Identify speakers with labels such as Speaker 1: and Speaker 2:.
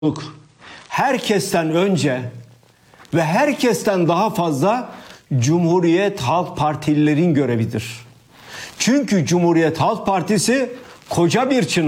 Speaker 1: herkesten önce ve herkesten daha fazla Cumhuriyet Halk Partililerin görevidir. Çünkü Cumhuriyet Halk Partisi koca bir çınar.